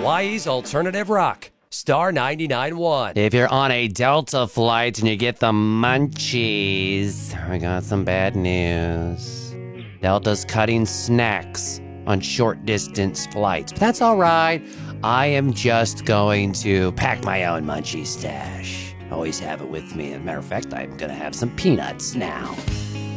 Hawaii's alternative rock. Star 99.1. If you're on a Delta flight and you get the munchies, I got some bad news. Delta's cutting snacks on short distance flights. But that's all right. I am just going to pack my own munchie stash. Always have it with me. As a matter of fact, I'm going to have some peanuts now.